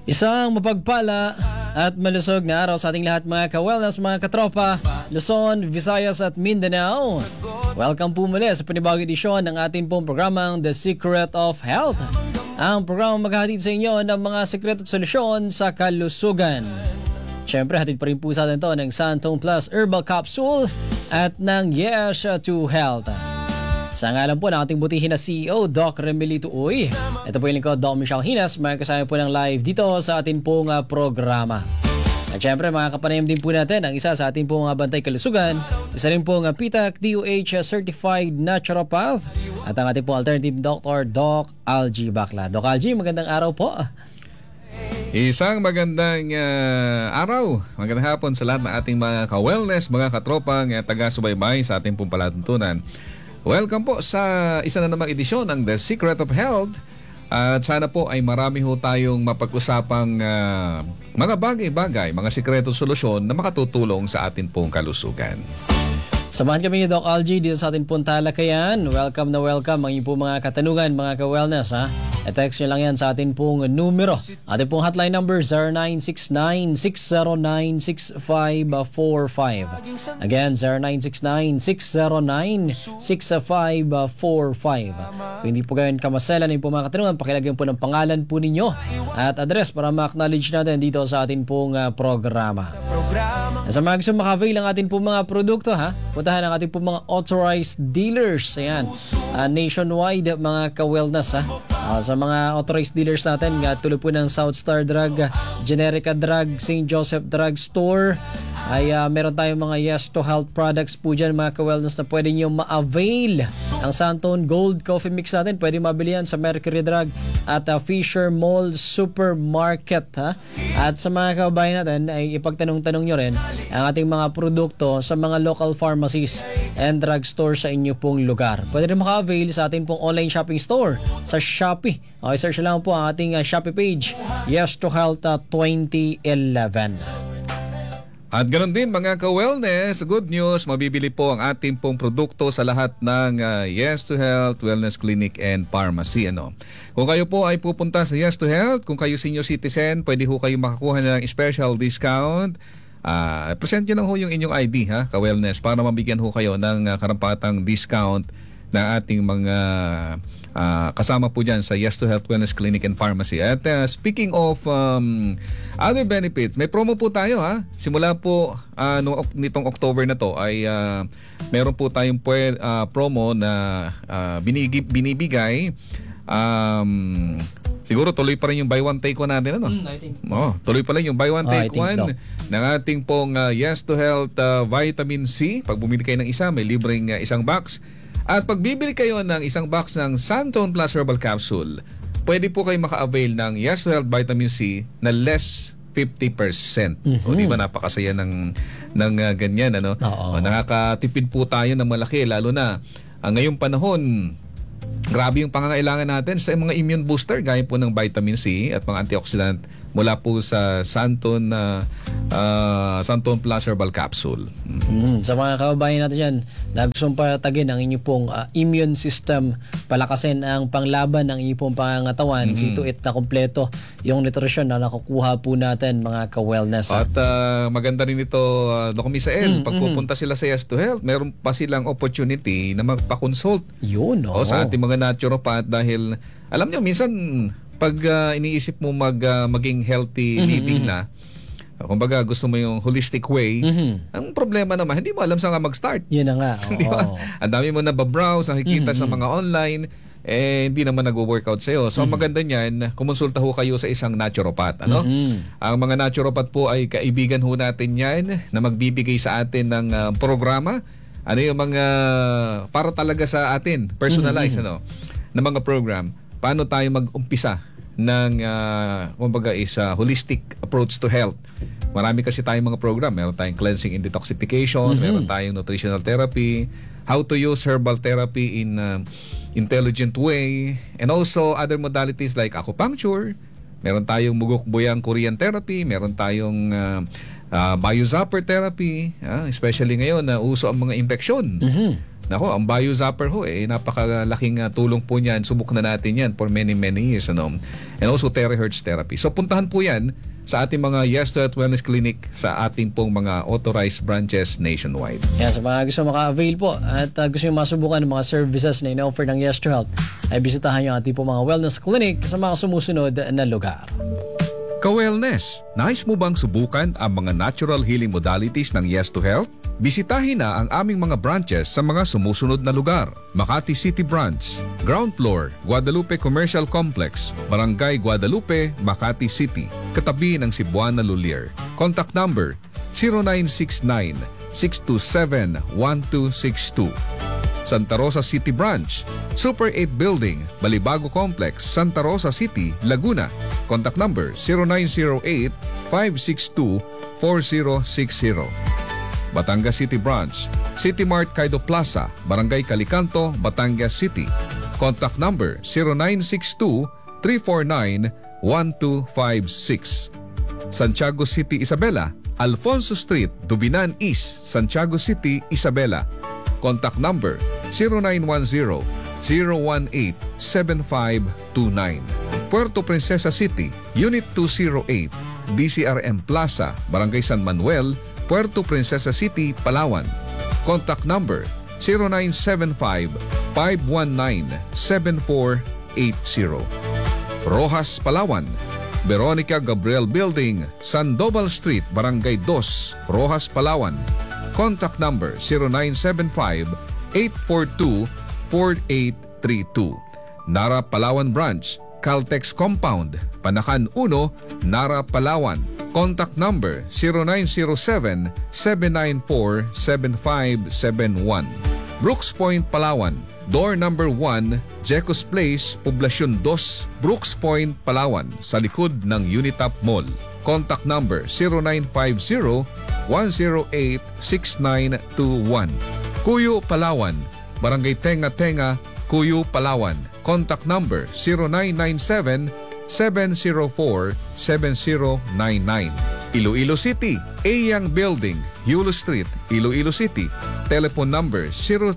Isang mapagpala at malusog na araw sa ating lahat mga ka-wellness, mga katropa, Luzon, Visayas at Mindanao. Welcome po muli sa panibagong edisyon ng ating pong programang The Secret of Health. Ang programang maghahatid sa inyo ng mga sekreto at solusyon sa kalusugan. Siyempre, hatid pa rin po sa atin ito ng Santon Plus Herbal Capsule at ng Yes to Health. Sa ngalan po ng ating butihin na CEO, Doc Remelito Uy. Ito po yung lingkod, Doc Michelle Hinas. May kasama po ng live dito sa ating pong programa. At syempre, mga kapanayam din po natin ang isa sa ating pong bantay kalusugan. Isa rin pong PITAC DOH Certified Naturopath. At ang ating pong alternative doctor, Doc Algie Bacla. Doc Algie, magandang araw po. Isang magandang araw, magandang hapon sa lahat ng ating mga ka-wellness, mga katropang taga-subaybay sa ating pong palatuntunan. Welcome po sa isa na namang edisyon ng The Secret of Health. At sana po ay marami ho tayong mapag-usapang mga bagay-bagay, mga sikreto solusyon na makatutulong sa atin pong kalusugan. Samahan kami ni Doc Algie dito sa ating pong talakayan. Welcome na welcome ang inyong mga katanungan, mga ka-wellness. E-text nyo lang yan sa ating pong numero. Ating pong hotline number 0969-609-6545. Again, 0969-609-6545. Kung hindi po gayon kamaselan yung pong mga katanungan, pakilagyan po ng pangalan po ninyo at address para ma-acknowledge natin dito sa ating pong programa. Sa mga gusto maka-avail ang ating pong mga produkto, puntahan ang ating pong mga authorized dealers. Ayan, nationwide mga ka-wellness. Sa mga authorized dealers natin, tuloy po ng South Star Drug, Generica Drug, St. Joseph Drug Store, ay meron tayong mga Yes to Health products po dyan mga ka-wellness na pwede nyo ma-avail. Ang Santon Gold Coffee Mix natin, pwede mabili yan sa Mercury Drug at Fisher Mall Supermarket. At sa mga kababayan natin, ay ipagtanong-tanong nyo rin ang ating mga produkto sa mga local pharmacies and drug store sa inyo pong lugar. Pwede rin maka-avail sa ating pong online shopping store sa Shopee. Okay, search lang po ang ating Shopee page, Yes to Health 2011. At ganoon din mga ka-wellness, good news, mabibili po ang ating pong produkto sa lahat ng Yes to Health, Wellness Clinic and Pharmacy. Kung kayo po ay pupunta sa Yes to Health, kung kayo senior citizen, pwede ho kayo makakuha ng special discount. Present nyo lang ho yung inyong ID, ka-wellness, para mabigyan ho kayo ng karampatang discount na ating mga kasama po dyan sa Yes to Health, Wellness Clinic and Pharmacy. At speaking of other benefits, may promo po tayo Simula po nitong October na to ay meron po tayong promo na binibigay. Siguro tuloy pa rin yung buy one take one natin, I think. Tuloy pa rin yung buy one take one ng ating pong Yes to Health Vitamin C. Pag bumili kayo ng isa, may libreng isang box. At pag bibili kayo ng isang box ng Santon Plus Herbal Capsule, pwede po kayo maka-avail ng Yes to Health Vitamin C na less 50%. O di ba napakasaya ng ganyan, nakakatipid po tayo ng malaki, lalo na ngayong panahon. Grabe yung pangangailangan natin sa mga immune booster gaya po ng vitamin C at mga antioxidant mula po sa Santon Plus Herbal Capsule. Sa mga kababayan natin dyan na gustong patagin ang inyong pong immune system, palakasin ang panglaban ng inyong pong pangangatawan, see to it na kompleto yung nutrisyon na nakukuha po natin mga ka-wellness. At maganda rin ito, Doc Misael, pag pupunta sila sa Yes to Health, meron pa silang opportunity na magpa-consult sa ating mga naturopath dahil alam nyo, minsan pag iniisip mo maging healthy living na, kumbaga gusto mo yung holistic way, ang problema naman, hindi mo alam saan ka mag-start. Yun na nga. Ang dami mo na ba-browse, nakikita sa mga online, hindi naman nag-workout sa'yo. So maganda niyan, kumonsulta ho kayo sa isang naturopath. Ang mga naturopath po ay kaibigan ho natin yan na magbibigay sa atin ng programa. Ano yung mga, para talaga sa atin, personalized na mga program. Paano tayo mag-umpisa ng kumbaga holistic approach to health. Marami kasi tayong mga program. Meron tayong cleansing and detoxification, meron tayong nutritional therapy, how to use herbal therapy in intelligent way, and also other modalities like acupuncture. Meron tayong mugukbuyang Korean therapy, meron tayong biozapper therapy, especially ngayon na uso ang mga infeksyon. Nako, ang BioZapper ho, napakalaking tulong po niyan. Subok na natin yan for many years. And also terahertz therapy. So puntahan po yan sa ating mga Yes to Health Wellness Clinic sa ating pong mga authorized branches nationwide. Yan, sa mga gusto maka-avail po at gusto nyo masubukan ng mga services na ina-offer ng Yes to Health, ay bisitahan nyo ating po mga wellness clinic sa mga sumusunod na lugar. Ka-wellness, nais mo bang subukan ang mga natural healing modalities ng Yes to Health? Bisitahin na ang aming mga branches sa mga sumusunod na lugar. Makati City Branch, Ground Floor, Guadalupe Commercial Complex, Barangay Guadalupe, Makati City, katabi ng Cebuana Lulier. Contact number 0969-627-1262. Santa Rosa City Branch, Super 8 Building, Balibago Complex, Santa Rosa City, Laguna. Contact number 0908-562-4060. Batangas City Branch, City Mart Kaido Plaza, Barangay Calicanto, Batangas City. Contact number 0962-349-1256. Santiago City, Isabela, Alfonso Street, Dubinan East, Santiago City, Isabela. Contact number 0910-018-7529. Puerto Princesa City, Unit 208, DCRM Plaza, Barangay San Manuel, Puerto Princesa City, Palawan. Contact number 0975-519-7480. Rojas, Palawan, Veronica Gabriel Building, Sandoval Street, Barangay 2, Rojas, Palawan. Contact number 0975-842-4832. Nara, Palawan Branch, Caltex Compound, Panakan 1, Nara, Palawan. Contact number 0907-794-7571. Brooks Point, Palawan. Door number 1, Jecos Place, Poblasyon 2, Brooks Point, Palawan, sa likod ng Unitap Mall. Contact number 0950-108-6921. Cuyo, Palawan. Barangay Tenga-Tenga, Cuyo, Palawan. Contact number 0997-704-7099. Iloilo City, Ayang Building, Yulo Street, Iloilo City. Telephone number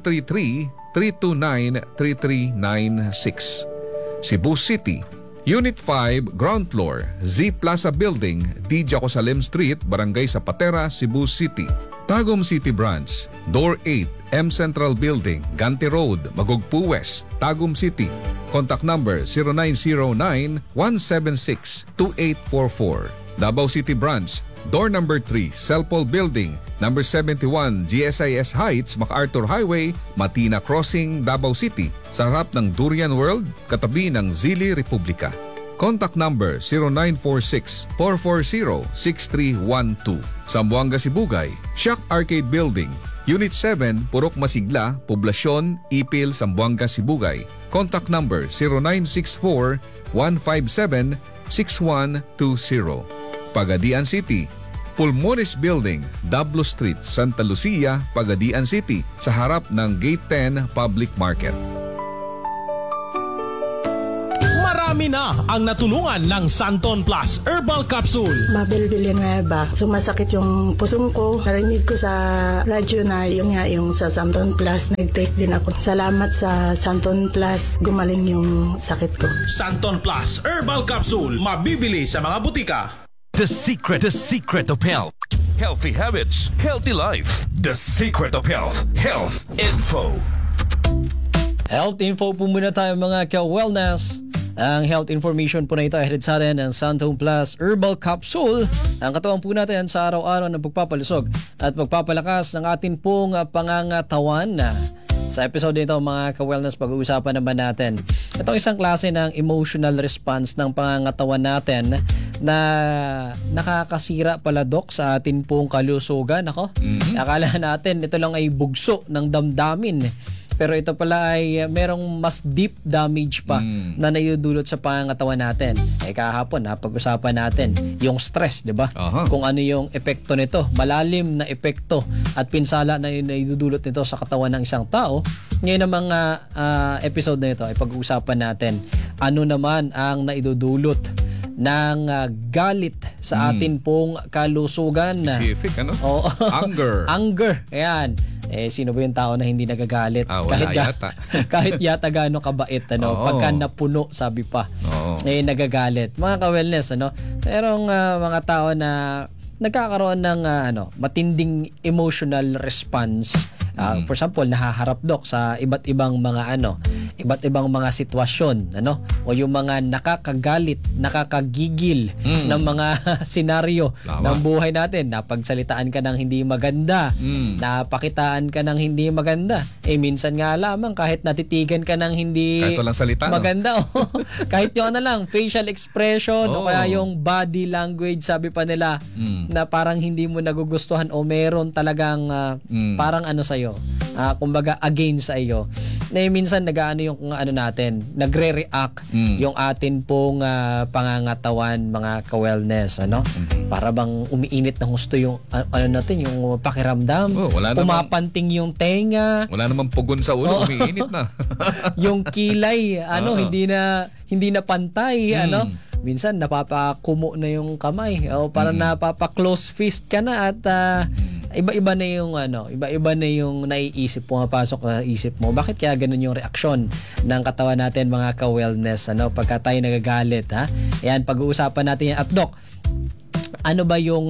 033-329-3396. Cebu City, Unit 5, Ground Floor, Z Plaza Building, D. Jacosalem Street, Barangay Zapatera, Cebu City. Tagum City Branch, Door 8, M Central Building, Ganti Road, Magugpo West, Tagum City. Contact number 0909-176-2844. Davao City Branch, Door number 3, Selpol Building, number 71, GSIS Heights, MacArthur Highway, Matina Crossing, Davao City, sa harap ng Durian World, katabi ng Zili Republika. Contact number 0946-440-6312. Zamboanga, Sibugay, Shack Arcade Building, Unit 7, Purok Masigla, Poblasyon, Ipil, Zamboanga, Sibugay. Contact number 0964-157-6120. Pagadian City, Pulmones Building, Dablo Street, Santa Lucia, Pagadian City, sa harap ng Gate 10 Public Market. Marami na ang natulungan ng Santon Plus Herbal Capsule. Mabilibili nga ba? Sumasakit yung pusong ko. Narinig ko sa radyo na yung sa Santon Plus. Nag-take din ako. Salamat sa Santon Plus. Gumaling yung sakit ko. Santon Plus Herbal Capsule. Mabibili sa mga butika. The secret of health. Healthy habits, healthy life. The secret of health. Health info. Health info po muna tayo mga ka-wellness. Ang health information po na ito ay hatid sa atin ng Santon Plus Herbal Capsule. Ang katuwang po natin sa araw-araw ng pagpapalusog at pagpapalakas ng atin pong pangangatawan. Sa episode nito mga ka-wellness, pag-uusapan naman natin itong isang klase ng emotional response ng pangangatawan natin na nakakasira pala Dok sa atin pong kalusugan. Akala natin ito lang ay bugso ng damdamin. Pero ito pala ay merong mas deep damage pa na naiudulot sa pangangatawan natin. Kahapon napag-usapan natin yung stress, di ba? Kung ano yung epekto nito, malalim na epekto at pinsala na naidudulot nito sa katawan ng isang tao. Ngayon ang mga episode na ito ay pag-uusapan natin ano naman ang naidudulot ng galit sa atin pong kalusugan. Specific, ano? Oo. Anger. Anger. Ayan. Sino ba yung tao na hindi nagagalit? Wala yata. Kahit yata gaano kabait, Oo. pagka napuno, sabi pa, Oo. nagagalit. Mga ka-wellness, merong mga tao na nagkakaroon ng matinding emotional response. For example, nahaharap Dok sa iba't ibang mga sitwasyon, o yung mga nakakagalit, nakakagigil ng mga senaryo ng buhay natin. Napagsalitaan ka ng hindi maganda, napakitaan ka ng hindi maganda. Minsan nga lamang kahit natitigan ka ng hindi Kahit walang salita, maganda, kahit yung facial expression o kaya yung body language, sabi pa nila, na parang hindi mo nagugustuhan o meron talagang parang sa'yo, kumbaga against sa iyo, na minsan yung natin, nagre-react yung atin pong pangangatawan, mga ka-wellness, para bang umiinit ng gusto yung natin, yung pakiramdam, pumapanting yung tenga, wala namang pugon sa ulo, umiinit na. yung kilay, hindi na pantay, minsan napapakumo na yung kamay, o parang napapa-close fist ka na, at iba-iba na yung naiisip, pumapasok sa isip mo. Bakit kaya ganun yung reaksyon ng katawan natin, mga ka-wellness, pagka tayo nagagalit, Ayan, pag-uusapan natin yan. At Doc, ano ba yung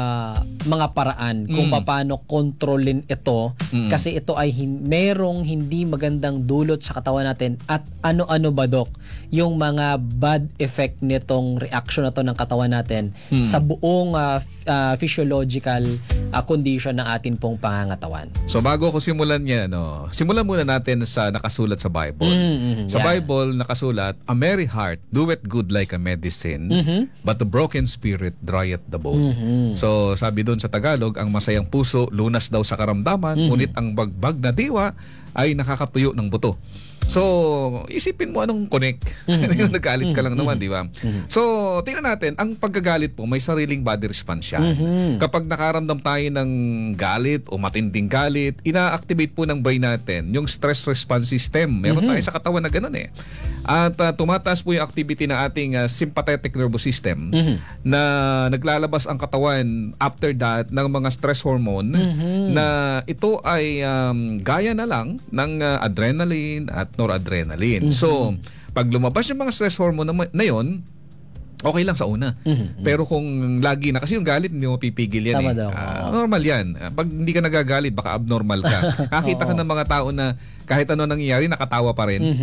mga paraan kung paano kontrolin ito, kasi ito ay merong hindi magandang dulot sa katawan natin, at ano-ano ba, Doc, yung mga bad effect nitong reaction na to ng katawan natin sa buong physiological condition ng atin pong pangangatawan. So bago ko simulan yan, simulan muna natin sa nakasulat sa Bible. Sa Bible nakasulat, a merry heart doeth good like a medicine, but the broken spirit drieth the bone. So sabi doon sa Tagalog, ang masayang puso lunas daw sa karamdaman, ngunit ang bagbag na diwa ay nakakatuyo ng buto. So, isipin mo anong connect. Yung nagalit ka lang naman, di ba? So, tingnan natin, ang paggagalit po, may sariling body response siya. Kapag nakaramdam tayo ng galit o matinding galit, ina-activate po ng brain natin yung stress response system. Meron tayo sa katawan na ganun eh. At tumataas po yung activity ng ating sympathetic nervous system na naglalabas ang katawan after that ng mga stress hormone na ito ay gaya na lang ng adrenaline at noradrenaline. So, pag lumabas yung mga stress hormone na yon, okay lang sa una. Pero kung lagi na, kasi yung galit hindi mo pipigil yan. Tama daw. Normal yan. Pag hindi ka nagagalit, baka abnormal ka. Nakita ka ng mga tao na kahit ano nangyayari, nakatawa pa rin.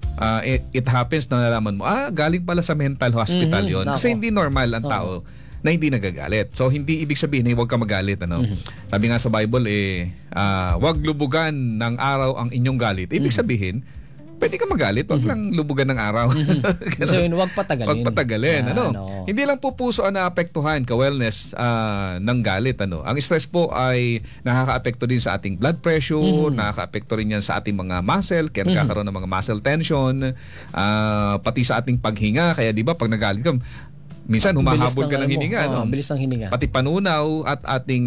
It happens na nalaman mo, galing pala sa mental hospital yon. Kasi hindi normal ang tao na hindi nagagalit. So, hindi ibig sabihin na huwag ka magalit. Sabi nga sa Bible, huwag lubugan ng araw ang inyong galit. Ibig sabihin, pwede ka magalit, wag lang lubugan ng araw. So yun, wag patagalin. Wag patagalin. Hindi lang po puso ang naapektuhan, ka-wellness, ng galit. Ang stress po ay nakakaapekto din sa ating blood pressure, nakakaapekto rin yan sa ating mga muscle, kaya nagkakaroon ng mga muscle tension, pati sa ating paghinga. Kaya di ba pag nagalit ka, minsan humahabol ka ng hininga. Bilis ng hininga. Pati panunaw at ating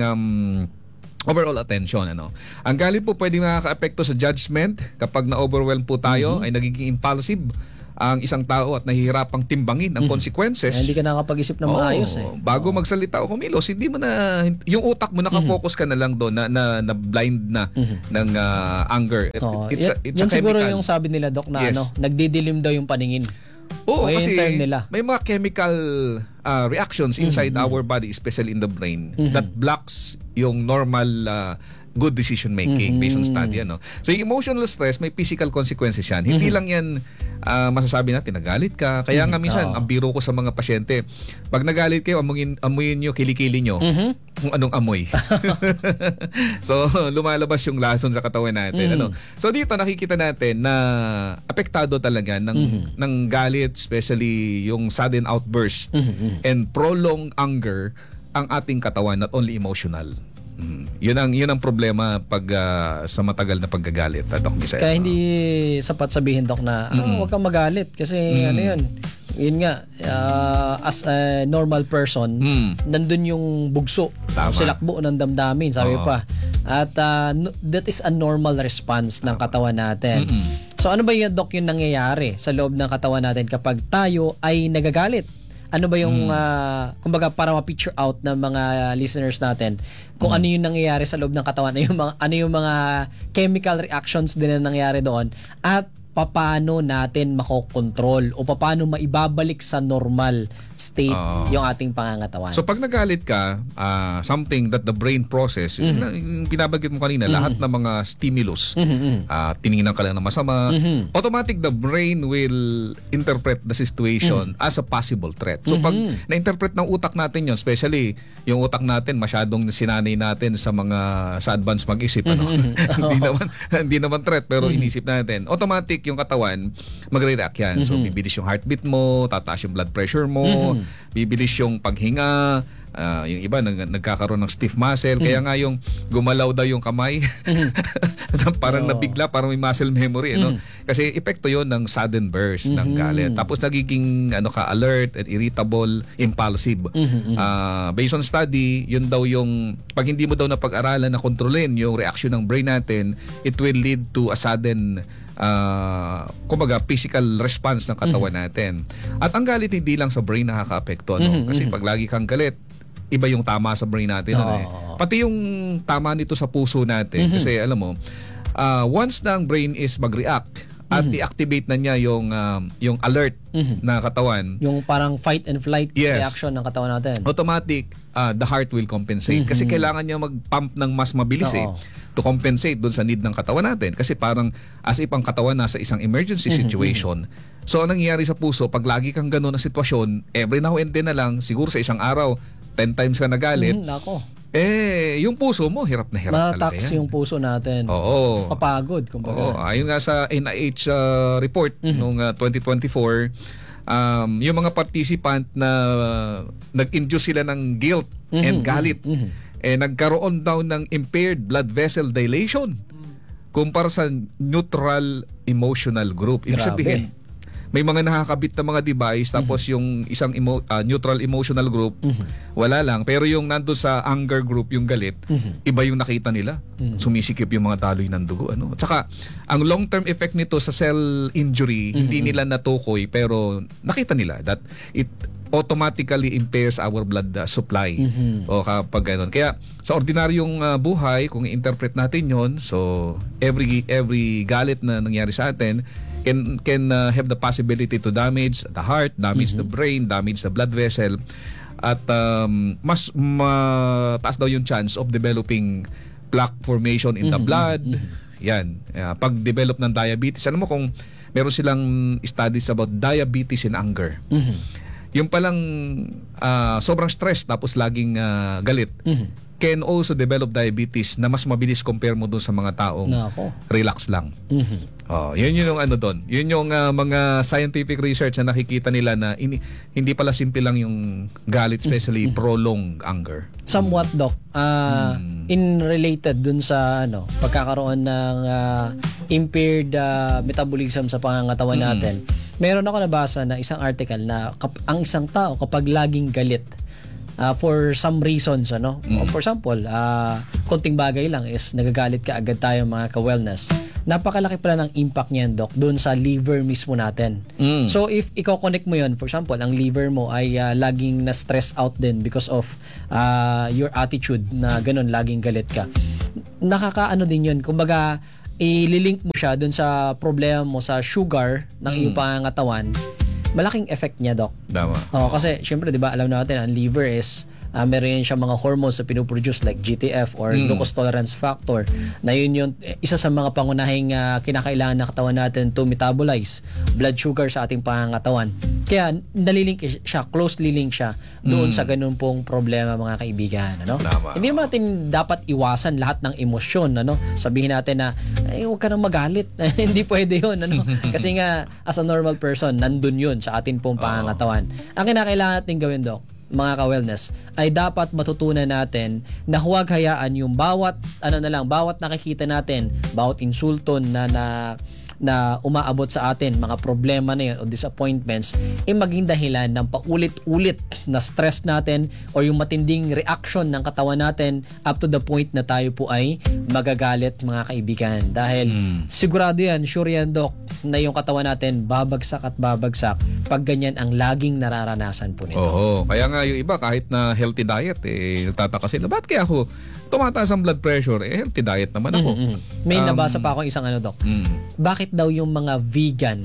overall attention. Ang galit po pwede makaka-apekto sa judgment. Kapag na-overwhelm po tayo, ay nagiging impulsive ang isang tao at nahihirapang timbangin ang consequences. Hindi ka nakakapag-isip ng maayos Bago magsalita o kumilos, hindi mo na, yung utak mo nakafocus ka na lang doon na blind na ng anger. Yan siguro yung sabi nila, Doc, na nagdidilim daw yung paningin. Oo, kasi may mga chemical reactions inside our body, especially in the brain, that blocks yung normal good decision making based on study. So yung emotional stress, may physical consequences yan. Hindi lang yan masasabi natin, nagalit ka. Kaya nga minsan, ang biro ko sa mga pasyente, pag nagalit kayo, amuyin nyo, kilikili nyo kung anong amoy. So, lumalabas yung lason sa katawan natin. So, dito nakikita natin na apektado talaga ng galit, especially yung sudden outburst and prolonged anger ang ating katawan, not only emotional. Yun ang problema pag sa matagal na paggagalit, Doc Misael. Kaya hindi sapat sabihin, Doc, na huwag kang magalit kasi yun nga, as a normal person, nandun yung bugso, silakbo ng damdamin, sabi pa. At that is a normal response ng katawan natin. So ano ba yun, Doc, yung nangyayari sa loob ng katawan natin kapag tayo ay nagagalit? ano ba yung kumbaga para ma-picture out ng mga listeners natin kung ano yung nangyayari sa loob ng katawan, ano yung mga chemical reactions din na nangyayari doon, at paano natin makokontrol o paano maibabalik sa normal state yung ating pangangatawan. So pag nagalit ka, something that the brain process, yung pinabagit mo kanina, lahat ng mga stimulus, tiningnan ka lang ng masama, automatic the brain will interpret the situation as a possible threat. So pag na-interpret ng utak natin yon, especially yung utak natin masyadong sinanay natin sa advance mag-isip, ano? hindi naman threat, pero inisip natin, automatic yung katawan magre-react yan. So bibilis yung heartbeat mo, tataas yung blood pressure mo, bibilis yung paghinga, yung iba nagkakaroon ng stiff muscle, kaya nga yung gumalaw daw yung kamay parang nabigla, parang may muscle memory, ano? Kasi epekto yon ng sudden burst ng galit. Tapos nagiging alert and irritable, impulsive. Based on study, yun daw yung pag hindi mo daw napag-aralan na kontrolin yung reaction ng brain natin, it will lead to a sudden kumbaga physical response ng katawan natin. At ang galit hindi lang sa brain nakaka-apekto, ano? Kasi pag lagi kang galit, iba yung tama sa brain natin, pati yung tama nito sa puso natin. Kasi alam mo, once na ang brain is mag-react at i-activate na niya yung alert na katawan, yung parang fight and flight reaction ng katawan natin, automatic the heart will compensate. Kasi kailangan niya mag-pump ng mas mabilis to compensate doon sa need ng katawan natin. Kasi parang as if ang katawan nasa isang emergency situation. So ang nangyayari sa puso, pag lagi kang gano'n na sitwasyon, every now and then na lang, siguro sa isang araw 10 times ka nagalit, yung puso mo hirap na hirap talaga yan. Yung puso natin. Oo. Papagod, kumbaga. Oo. Ayon nga sa NIH report noong 2024, yung mga participant na nag-induce sila ng guilt and galit, nagkaroon daw ng impaired blood vessel dilation kumpara sa neutral emotional group. Ibig sabihin, may mga nakakabit na mga device, tapos yung isang neutral emotional group, wala lang. Pero yung nando sa anger group, yung galit, iba yung nakita nila. Sumisikip yung mga taloy ng dugo. Ano? At saka, ang long-term effect nito sa cell injury, hindi nila natukoy, pero nakita nila that it automatically impairs our blood supply o kapag gano'n. Kaya sa ordinaryong buhay, kung i-interpret natin yon, so every galit na nangyari sa atin can have the possibility to damage the heart, damage the brain, damage the blood vessel, at mas mataas daw yung chance of developing plaque formation in the blood. Yan. Pag-develop ng diabetes, alam mo kung meron silang studies about diabetes in anger. Yung palang sobrang stress tapos laging galit can also develop diabetes na mas mabilis compare mo dun sa mga taong relax lang. Yun yung ano doon. Yun yung mga scientific research na nakikita nila na hindi pala simple lang yung galit, especially prolonged anger. Somewhat, Doc. In related dun sa pagkakaroon ng impaired metabolism sa pangangatawan natin, meron ako nabasa na isang article na ang isang tao kapag laging galit, for some reasons, for example, konting bagay lang is nagagalit ka agad tayo mga ka-wellness. Napakalaki pala ng impact niyan, Doc, doon sa liver mismo natin. So if i-connect mo yun, for example, ang liver mo ay laging na-stress out din because of your attitude na ganun, laging galit ka. Nakakaano din yun. Kumbaga, ililink mo siya doon sa problema mo sa sugar ng iyong pangangatawan. Malaking effect niya, Doc. Tama. Kasi syempre, 'di ba, alam natin ang liver is meron siya mga hormones na pinuproduce like GTF or glucose tolerance factor, na yun yung isa sa mga pangunahing kinakailangan ng katawan natin to metabolize blood sugar sa ating pangangatawan. Kaya nalilink siya, closely link siya doon sa ganun pong problema, mga kaibigan. Tama. Hindi naman natin dapat iwasan lahat ng emosyon. Sabihin natin na huwag ka nang magalit. Hindi pwede yun. Kasi nga as a normal person, nandun yun sa atin pong pangangatawan. Ang kinakailangan natin gawin, Doc, mga ka-wellness, ay dapat matutunan natin na huwag hayaan yung bawat nakikita natin, bawat insulto na na umaabot sa atin, mga problema na yun o disappointments, maging dahilan ng paulit-ulit na stress natin o yung matinding reaction ng katawan natin up to the point na tayo po ay magagalit, mga kaibigan. Dahil sigurado yan, sure yan, Doc, na yung katawan natin babagsak at babagsak pag ganyan ang laging nararanasan po nito. Oo, kaya nga yung iba kahit na healthy diet, nagtataka sila, ba't kaya ako tumataas ang blood pressure? Healthy diet naman ako. May nabasa pa ako isang Doc. Bakit daw yung mga vegan,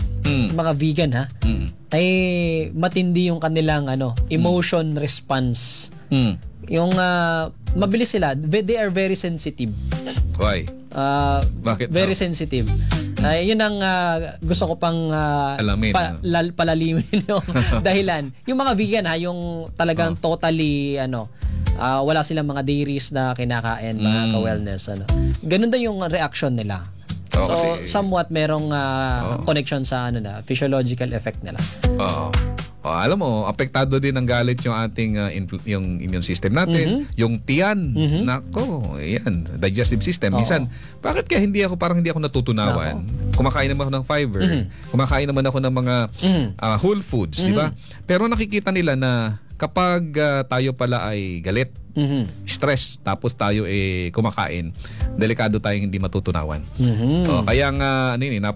ay matindi yung kanilang emotion response. Yung mabilis sila, they are very sensitive. Why? Bakit Very daw? sensitive. Yun ang gusto ko pang alamin. Palalimin yung dahilan. Yung mga vegan yung talagang totally wala silang mga dairies na kinakain, mga ka-wellness. Ganun din yung reaction nila. So, somewhat merong connection sa physiological effect nila. Oo. Alam mo, apektado din ng galit yung ating yung immune system natin, yung tiyan. Nako, yan, digestive system. Minsan, bakit kaya parang hindi ako natutunawan? Kumakain naman ako ng fiber, kumakain naman ako ng mga whole foods, di ba? Pero nakikita nila na kapag tayo pala ay galit, stress, tapos tayo kumakain, delikado tayong hindi matutunawan. Kaya nga,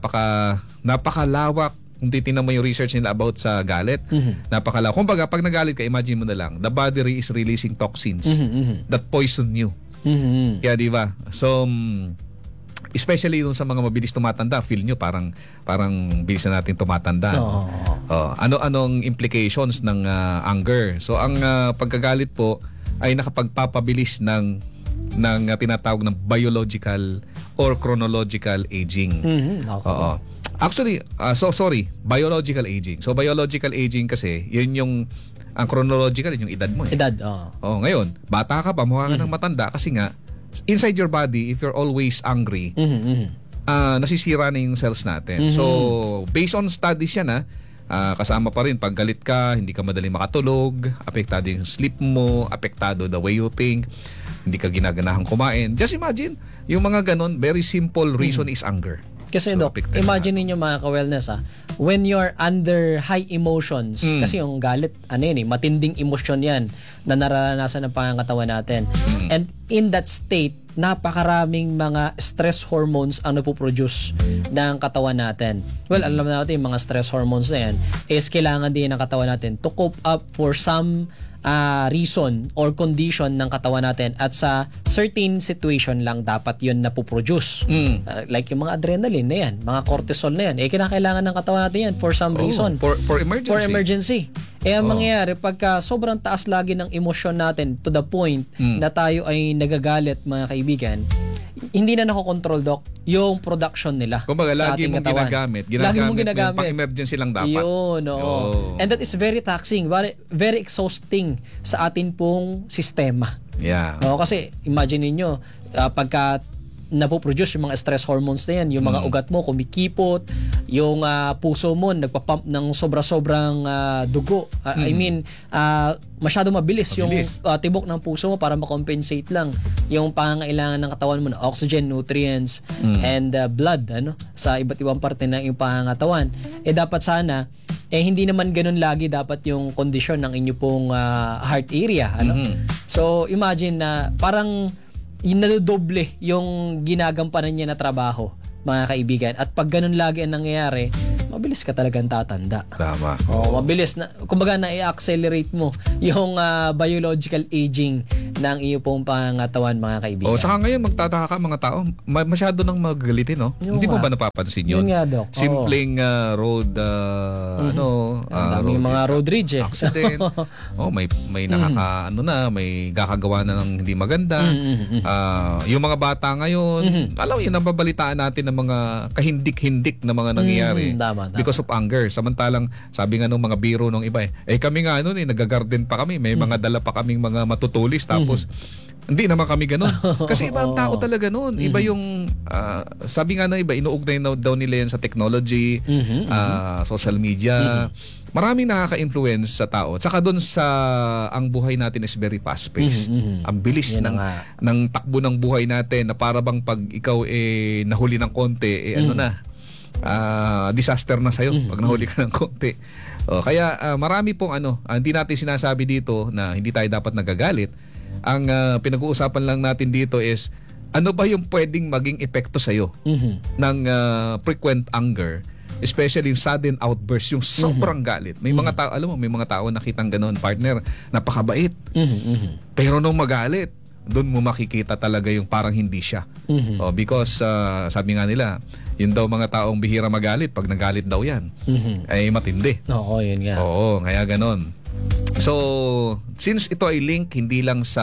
napakalawak. Kung titingnan mo yung research nila about sa galit, napakalawak. Kumbaga, pag nagalit ka, imagine mo na lang, the body is releasing toxins that poison you. Kaya di ba? So, especially dun sa mga mabilis tumatanda, feel nyo parang bilis na natin tumatanda. Ano-anong implications ng anger? So, ang pagkagalit po ay nakapagpapabilis ng tinatawag ng biological or chronological aging. Oo. Actually, biological aging. So, biological aging kasi, yun ang chronological, yung edad mo. Edad, ngayon, bata ka pa, mukha ka ng matanda kasi nga, inside your body, if you're always angry, nasisira na yung cells natin. So, based on studies yan, kasama pa rin, pag galit ka, hindi ka madaling makatulog, apektado yung sleep mo, apektado the way you think, hindi ka ginaganahang kumain. Just imagine, yung mga ganon, very simple reason is anger. Kasi Doc, imagine niyo mga ka-wellness when you're under high emotions, kasi yung galit, matinding emosyon yan na nararanasan ng pangangatawan natin. And in that state, napakaraming mga stress hormones ang napoproduce ng katawan natin. Well, alam natin yung mga stress hormones na yan is kailangan din ng katawan natin to cope up for some reason or condition ng katawan natin at sa certain situation lang dapat yun napoproduce. Like yung mga adrenaline na yan, mga cortisol na yan, kinakailangan ng katawan natin yan for some reason. For emergency. For emergency. Ang mangyayari, pagka sobrang taas lagi ng emosyon natin to the point na tayo ay nagagalit, mga kaibigan, hindi na nakokontrol, Doc, yung production nila. Kumbaga, sa lagi ating mong katawan. Lagi mong ginagamit. Pang-emergency lang dapat. Yun, oo. And that is very taxing, very exhausting sa atin pong sistema. Yeah. Kasi imagine niyo pagka napoproduce yung mga stress hormones na yan, yung mga ugat mo kumikipot, yung puso mo nagpapump ng sobra-sobrang dugo. Masyado mabilis yung tibok ng puso mo para makompensate lang yung pangangailangan ng katawan mo na oxygen, nutrients, and blood sa iba't ibang parte ng iyong pangangatawan. Dapat sana hindi naman ganun lagi dapat yung kondisyon ng inyo pong heart area. So imagine na parang nadodoble yung ginagampanan niya na trabaho, mga kaibigan. At pag ganun lagi ang nangyayari, mabilis ka talagang tatanda. Tama. Mabilis na, kumbaga na-accelerate mo yung biological aging ng iyo pong pangatawan, mga kaibigan. Saka ngayon magtataka ka mga tao, masyado nang magagalitin, no? Hindi mo ba napapansin yun? Yun nga, Doc. Simpleng road, daming mga road rage accident. May may kakagawa na ng hindi maganda. Yung mga bata ngayon, alam mo yun, nababalitaan natin ng mga kahindik-hindik na mga nangyayari. Because of anger. Samantalang, sabi nga nung mga biro nung iba, kami nga nag-garden pa kami, may mga dala pa kaming mga matutulis, tapos hindi naman kami ganun. Kasi iba ang tao talaga noon. Iba yung, sabi nga na iba, inuugnay daw nila yan sa technology, social media. Maraming nakaka-influence sa tao. Saka doon sa, ang buhay natin is very fast-paced. Ang bilis ng takbo ng buhay natin na para bang pag ikaw nahuli ng konti, disaster na sa'yo pag nahuli ka ng konti. Kaya marami pong hindi natin sinasabi dito na hindi tayo dapat nagagalit. Ang pinag-uusapan lang natin dito is ano ba yung pwedeng maging epekto sa'yo ng frequent anger, especially yung sudden outburst, yung sobrang galit. May mga tao, alam mo, may mga tao nakitang ganoon, partner, napakabait. Pero nung magalit, doon mo makikita talaga yung parang hindi siya. Because sabi nga nila, yun daw mga taong bihira magalit, pag nagalit daw yan, ay matindi. Oo, yun nga. Oo, kaya ganon. So, since ito ay link hindi lang sa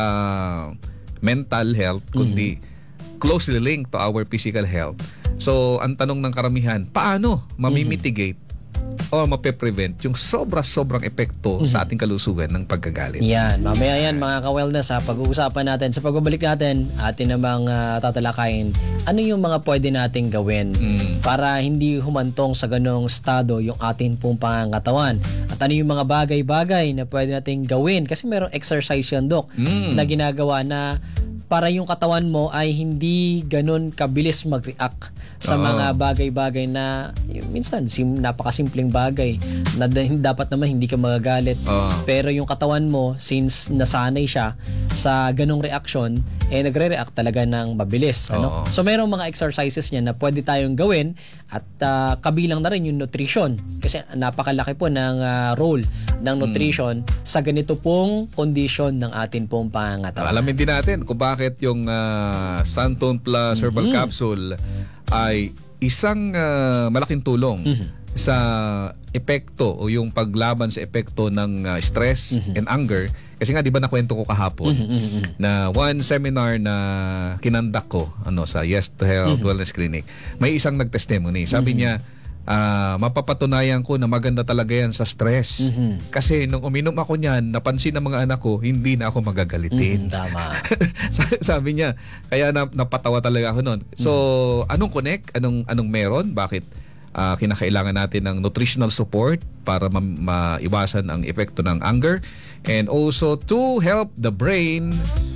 mental health, kundi closely linked to our physical health. So, ang tanong ng karamihan, paano mamimitigate o mape-prevent yung sobrang epekto sa ating kalusugan ng pagkagalit? Yan, mamaya yan mga ka-wellness, pag-uusapan natin. Sa pagbabalik natin, atin namang tatalakayin ano yung mga pwede nating gawin para hindi humantong sa ganong estado yung ating pong pangangatawan. At ano yung mga bagay-bagay na pwede nating gawin. Kasi merong exercise yan, Dok, na ginagawa na para yung katawan mo ay hindi ganun kabilis mag-react sa mga bagay-bagay na minsan napakasimpleng bagay na dapat naman hindi ka magagalit. Pero yung katawan mo, since nasanay siya sa ganung reaction, nagre-react talaga ng mabilis. So mayroong mga exercises niya na pwede tayong gawin at kabilang na rin yung nutrition. Kasi napakalaki po ng role ng nutrition sa ganito pong condition ng atin pong pangangatawan. Alamin din natin kung bakit yung Santon Plus Herbal Capsule ay isang malaking tulong sa epekto o yung paglaban sa epekto ng stress and anger. Kasi nga, di ba nakwento ko kahapon na one seminar na kinandak ko sa Yes to Health Wellness Clinic, may isang nag-testimony. Sabi niya, mapapatunayan ko na maganda talaga yan sa stress. Kasi nung uminom ako niyan, napansin ng mga anak ko, hindi na ako magagalitin. Tama. Sabi niya, kaya napatawa talaga ako noon. So, anong connect? Anong meron? Bakit kinakailangan natin ng nutritional support para maiwasan ang epekto ng anger? And also to help the brain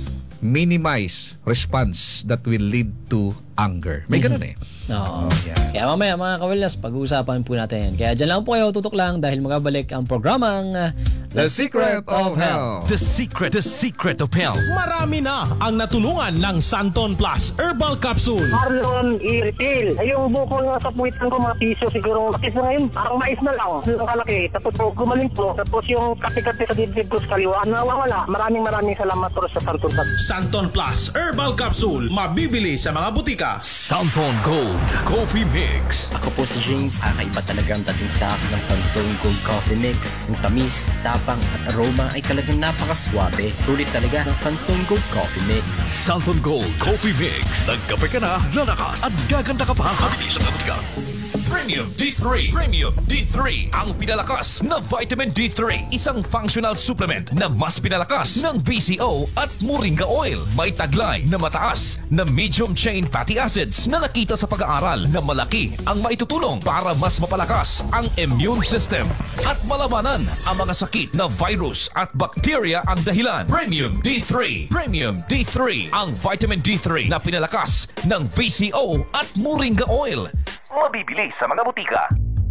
minimize response that will lead to anger. May ganun eh. Oo. Kaya mamaya mga ka-wellness, pag-uusapan po natin yan. Kaya dyan lang po kayo, tutok lang dahil magabalik ang programang The Secret of Health. The secret of health. Marami na ang natulungan ng Santon Plus Herbal Capsule. Marlon i-refill. Ay, yung bukol nga sa puwitan ko, mga piso siguro. Kasi ngayon, parang mais na lang. Ang kalaki. Tapos gumaling po. Tapos yung kati-kati sa dibdib ko sa kaliwa, nawawala. Maraming salamat po sa Santon Plus. Santon Plus Herbal Capsule. Mabibili sa mga butika. Santon Gold Coffee Mix. Ako po si James. Kakaiba talaga ang dating sa akin ng Santon Gold Coffee Mix. Yung tamis, tapang at aroma ay talagang napakaswabe. Sulit talaga ng Santon Gold Coffee Mix. Santon Gold Coffee Mix. Nagkape ka na, lalakas at gaganda ka pa. Mabilis ang kabutika. Premium D3. Premium D3. Ang pinalakas na vitamin D3. Isang functional supplement na mas pinalakas ng VCO at Moringa Oil. May taglay na mataas na medium chain fatty acids na nakita sa pag-aaral na malaki ang maitutulong para mas mapalakas ang immune system at malabanan ang mga sakit na virus at bacteria ang dahilan. Premium D3. Premium D3. Ang vitamin D3 na pinalakas ng VCO at Moringa Oil. Mabibili sa mga butika.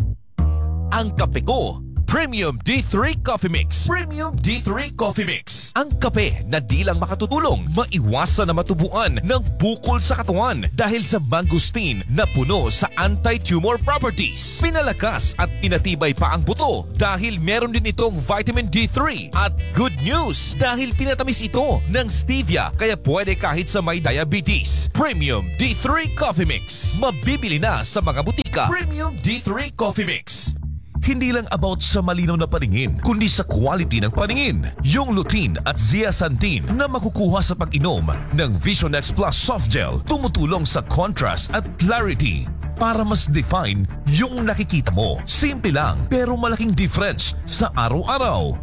Ang kape ko, Premium D3 Coffee Mix. Premium D3 Coffee Mix. Ang kape na di lang makatutulong maiwasan na matubuan ng bukol sa katawan dahil sa mangosteen na puno sa anti-tumor properties. Pinalakas at pinatibay pa ang buto dahil meron din itong vitamin D3. At good news dahil pinatamis ito ng stevia kaya pwede kahit sa may diabetes. Premium D3 Coffee Mix. Mabibili na sa mga butika. Premium D3 Coffee Mix. Hindi lang about sa malinaw na paningin, kundi sa quality ng paningin. Yung lutein at zeaxanthin na makukuha sa pag-inom ng Vision X Plus Soft Gel tumutulong sa contrast at clarity para mas define yung nakikita mo. Simple lang pero malaking difference sa araw-araw.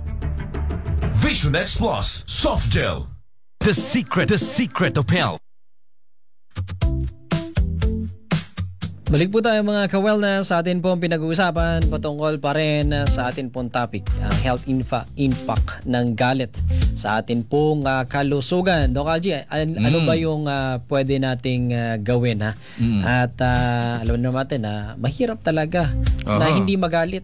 Vision X Plus Soft Gel. The secret of health. Balik po tayo mga ka-wellness sa atin pong pinag-uusapan patungkol pa rin sa atin pong topic, ang health impact ng galit sa atin pong kalusugan. Doc Algie, ano ba yung pwede nating gawin ha? At alam naman natin na mahirap talaga na hindi magalit.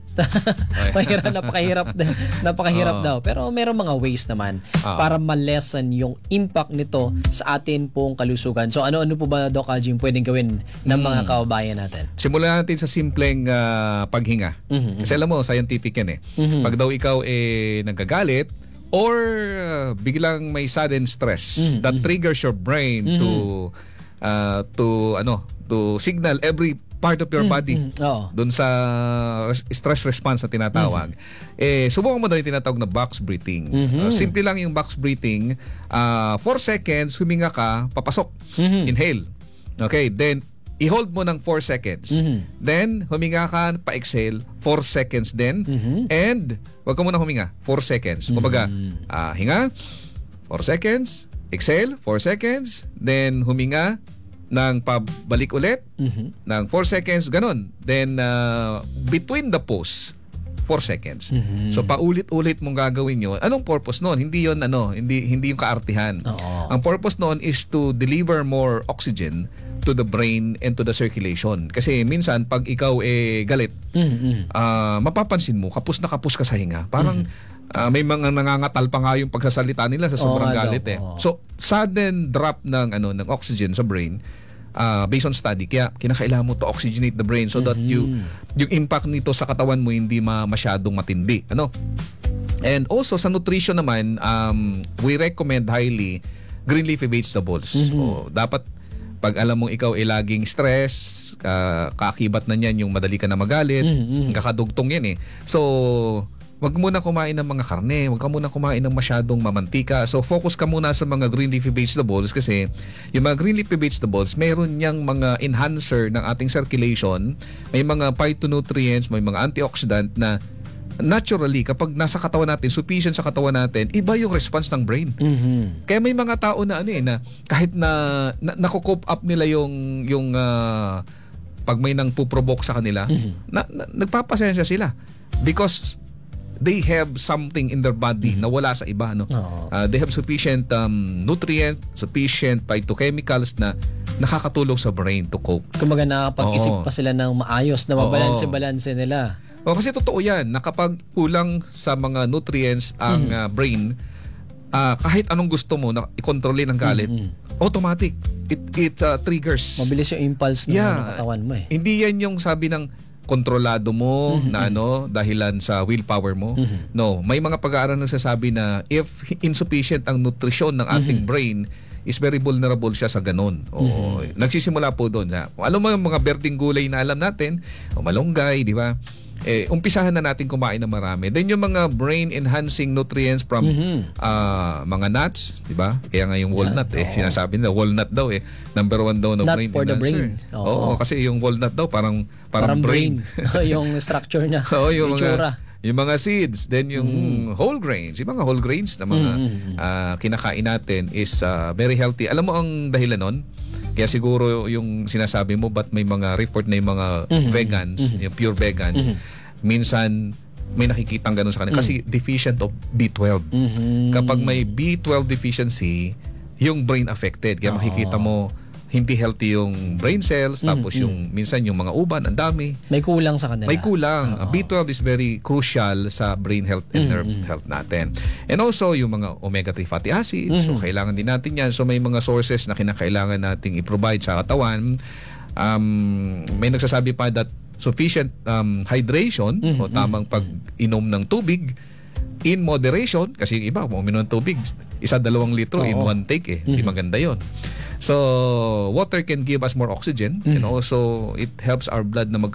napakahirap daw. Pero meron mga ways naman para ma-lessen yung impact nito sa atin pong kalusugan. So ano po ba, Doc Algie, yung pwedeng gawin ng mga kababayan natin? Simulan natin sa simpleng paghinga. Kasi alam mo, scientific yan eh. Pag daw ikaw nagagalit or biglang may sudden stress that triggers your brain to signal every part of your body doon sa stress response na tinatawag. Subukan mo daw yung tinatawag na box breathing. Simple lang yung box breathing. 4 seconds, huminga ka, papasok. Inhale. Okay, then i-hold mo ng 4 seconds. Then, huminga ka, pa-exhale, 4 seconds din. And, wag ka muna huminga, 4 seconds. Kumbaga, hinga, 4 seconds, exhale, 4 seconds, then huminga ng pabalik ulit, ng 4 seconds, ganun. Then, between the pause, 4 seconds. So paulit-ulit mong gagawin 'yon. Anong purpose noon? Hindi 'yon hindi yung kaartihan. Ang purpose noon is to deliver more oxygen to the brain and to the circulation. Kasi minsan pag ikaw galit, mapapansin mo kapos na kapos ka sa hinga. Parang may mga nangangatal pa nga yung pagsasalita nila sa sobrang galit eh. So sudden drop ng oxygen sa brain, based on study, kaya kinakailangan mo to oxygenate the brain so that yung impact nito sa katawan mo hindi masyadong matindi. And also sa nutrition naman, we recommend highly green leafy vegetables. Dapat pag alam mong ikaw laging stress, kakibat na niyan yung madali ka na magalit, kakadugtong yan eh. So wag muna kumain ng mga karne, wag ka muna kumain ng masyadong mamantika. So focus ka muna sa mga green leafy vegetables kasi yung mga green leafy vegetables, meron niyang mga enhancer ng ating circulation, may mga phytonutrients, may mga antioxidant na naturally kapag nasa katawan natin, sufficient sa katawan natin, iba yung response ng brain. Kaya may mga tao na na kahit na nako-cope up nila yung pag may nang puprovoke sa kanila, nagpapasensya sila because they have something in their body na wala sa iba. They have sufficient nutrient, sufficient phytochemicals na nakakatulong sa brain to cope. Kumbaga nakapag-isip pa sila ng maayos na mabalanse-balanse nila. Kasi totoo yan, na kapag kulang sa mga nutrients ang brain, kahit anong gusto mo na i-controlin ang galit, automatic, it triggers. Mabilis yung impulse ng katawan mo eh. Hindi yan yung sabi ng kontrolado mo na dahilan sa willpower mo. No, may mga pag-aaral na nagsasabi na if insufficient ang nutrisyon ng ating brain, is very vulnerable siya sa ganun. Nagsisimula po doon. Alam mo yung mga berdeng gulay na alam natin, malunggay, di ba? Umpisahan na natin kumain ng marami. Then yung mga brain-enhancing nutrients from mga nuts, di ba? Kaya nga yung walnut, sinasabi nila, walnut daw number 1 daw na brain for the enhancer. brain. Kasi yung walnut daw parang brain. Yung structure niya. Yung mga seeds, then yung whole grains, yung mga whole grains na mga kinakain natin is very healthy. Alam mo ang dahilan nun? Kaya siguro yung sinasabi mo, but may mga report na yung mga vegans, yung pure vegans, minsan may nakikitang ganun sa kanila kasi deficient of B12. Kapag may B12 deficiency, yung brain affected. Kaya makikita mo hindi healthy yung brain cells, tapos yung minsan yung mga uban, ang dami. May kulang sa kanila. May kulang. B12 is very crucial sa brain health and nerve health natin. And also, yung mga omega-3 fatty acids, so kailangan din natin yan. So may mga sources na kinakailangan nating i-provide sa katawan. May nagsasabi pa that sufficient hydration o tamang pag-inom ng tubig in moderation, kasi yung iba, uminom ng tubig, 1-2 litro in one take Hindi maganda yon. So, water can give us more oxygen and also it helps our blood na